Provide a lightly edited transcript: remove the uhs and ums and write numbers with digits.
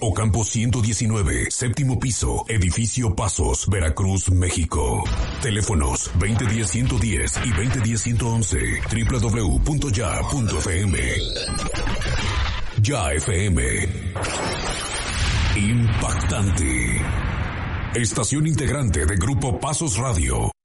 Ocampo 119, séptimo piso, edificio Pasos, Veracruz, México. Teléfonos 2010-110 y 2010-111, www.ya.fm. Ya FM. Impactante. Estación integrante de Grupo Pasos Radio.